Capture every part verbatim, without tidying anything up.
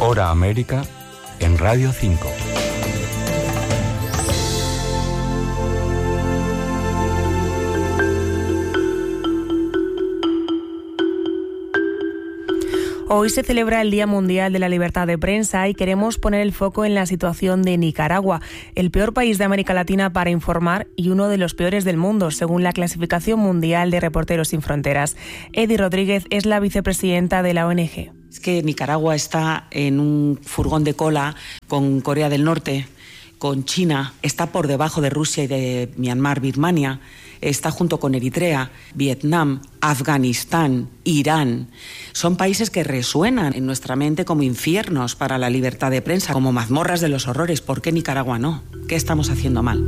Hora América en Radio cinco. Hoy se celebra el Día Mundial de la Libertad de Prensa y queremos poner el foco en la situación de Nicaragua, el peor país de América Latina para informar y uno de los peores del mundo, según la clasificación mundial de Reporteros Sin Fronteras. Edi Rodríguez es la vicepresidenta de la O N G. Es que Nicaragua está en un furgón de cola con Corea del Norte, con China, está por debajo de Rusia y de Myanmar, Birmania, está junto con Eritrea, Vietnam, Afganistán, Irán. Son países que resuenan en nuestra mente como infiernos para la libertad de prensa, como mazmorras de los horrores. ¿Por qué Nicaragua no? ¿Qué estamos haciendo mal?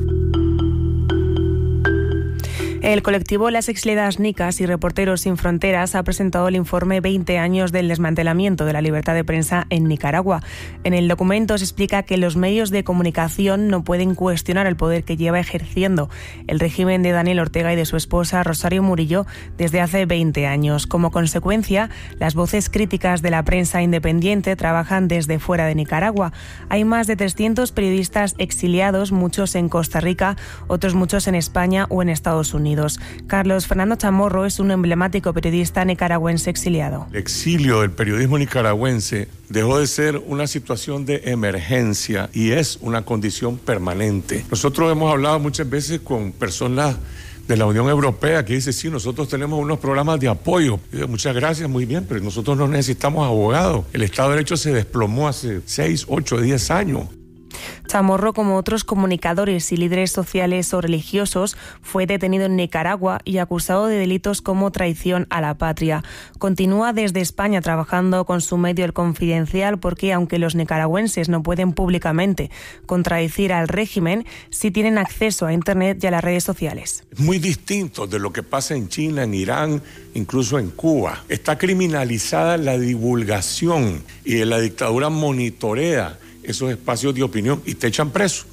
El colectivo Las Exiliadas Nicas y Reporteros Sin Fronteras ha presentado el informe veinte años del desmantelamiento de la libertad de prensa en Nicaragua. En el documento se explica que los medios de comunicación no pueden cuestionar el poder que lleva ejerciendo el régimen de Daniel Ortega y de su esposa Rosario Murillo desde hace veinte años. Como consecuencia, las voces críticas de la prensa independiente trabajan desde fuera de Nicaragua. Hay más de trescientos periodistas exiliados, muchos en Costa Rica, otros muchos en España o en Estados Unidos. Carlos Fernando Chamorro es un emblemático periodista nicaragüense exiliado. El exilio del periodismo nicaragüense dejó de ser una situación de emergencia y es una condición permanente. Nosotros hemos hablado muchas veces con personas de la Unión Europea que dicen, sí, nosotros tenemos unos programas de apoyo. Y digo, muchas gracias, muy bien, pero nosotros no necesitamos abogados. El Estado de Derecho se desplomó hace seis, ocho, diez años. Chamorro, como otros comunicadores y líderes sociales o religiosos, fue detenido en Nicaragua y acusado de delitos como traición a la patria. Continúa desde España trabajando con su medio El Confidencial porque, aunque los nicaragüenses no pueden públicamente contradecir al régimen, sí tienen acceso a Internet y a las redes sociales. Es muy distinto de lo que pasa en China, en Irán, incluso en Cuba. Está criminalizada la divulgación y la dictadura monitorea esos espacios de opinión y te echan preso.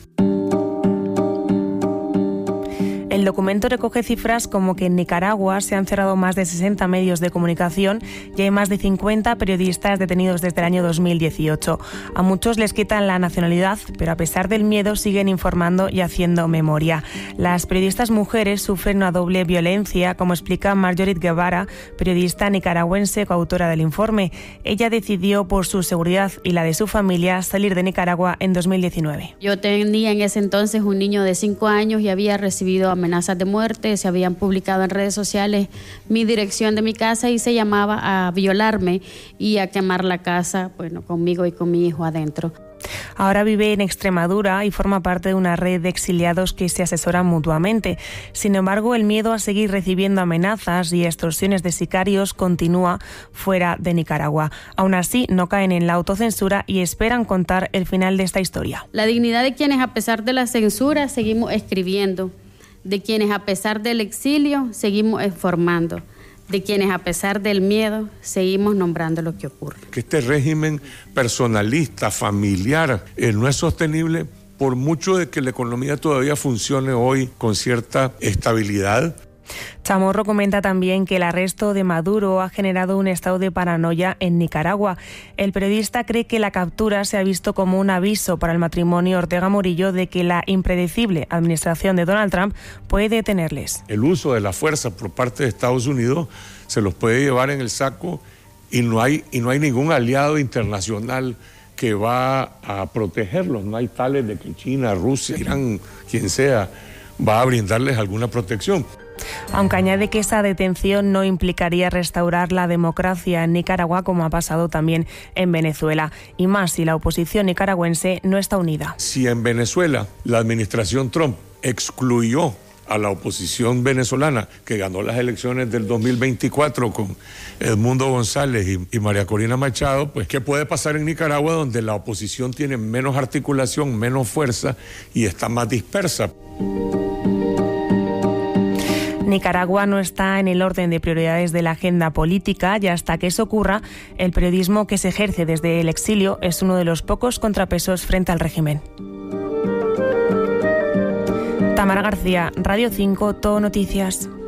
El documento recoge cifras como que en Nicaragua se han cerrado más de sesenta medios de comunicación y hay más de cincuenta periodistas detenidos desde el año dos mil dieciocho. A muchos les quitan la nacionalidad, pero a pesar del miedo siguen informando y haciendo memoria. Las periodistas mujeres sufren una doble violencia, como explica Marjorie Guevara, periodista nicaragüense coautora del informe. Ella decidió, por su seguridad y la de su familia, salir de Nicaragua en dos mil diecinueve. Yo tenía en ese entonces un niño de cinco años y había recibido amenazas amenazas de muerte, se habían publicado en redes sociales mi dirección de mi casa y se llamaba a violarme y a quemar la casa, bueno, conmigo y con mi hijo adentro. Ahora vive en Extremadura y forma parte de una red de exiliados que se asesoran mutuamente. Sin embargo, el miedo a seguir recibiendo amenazas y extorsiones de sicarios continúa fuera de Nicaragua. Aún así, no caen en la autocensura y esperan contar el final de esta historia. La dignidad de quienes, a pesar de la censura, seguimos escribiendo, de quienes, a pesar del exilio, seguimos informando, de quienes, a pesar del miedo, seguimos nombrando lo que ocurre. Que este régimen personalista, familiar, eh, no es sostenible por mucho de que la economía todavía funcione hoy con cierta estabilidad. Chamorro comenta también que el arresto de Maduro ha generado un estado de paranoia en Nicaragua. El periodista cree que la captura se ha visto como un aviso para el matrimonio Ortega-Murillo de que la impredecible administración de Donald Trump puede detenerles. El uso de la fuerza por parte de Estados Unidos se los puede llevar en el saco y no hay, y no hay ningún aliado internacional que va a protegerlos. No hay tales de que China, Rusia, Irán, quien sea, va a brindarles alguna protección. Aunque añade que esa detención no implicaría restaurar la democracia en Nicaragua, como ha pasado también en Venezuela, y más si la oposición nicaragüense no está unida. Si en Venezuela la administración Trump excluyó a la oposición venezolana, que ganó las elecciones del dos mil veinticuatro con Edmundo González y, y María Corina Machado, pues ¿qué puede pasar en Nicaragua, donde la oposición tiene menos articulación, menos fuerza y está más dispersa? Nicaragua no está en el orden de prioridades de la agenda política y hasta que eso ocurra, el periodismo que se ejerce desde el exilio es uno de los pocos contrapesos frente al régimen. Tamara García, Radio cinco, Todo Noticias.